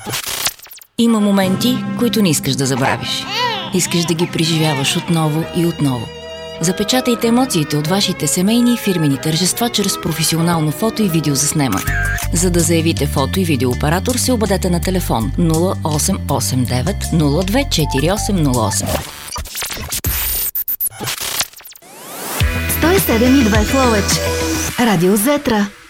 Има моменти, които не искаш да забравиш. Искаш да ги преживяваш отново и отново. Запечатайте емоциите от вашите семейни и фирмени тържества чрез професионално фото и видеозаснемане. За да заявите фото и видеооператор, се обадете на телефон 0889 024808. 107,2 в Ловеч. Радио Зетра.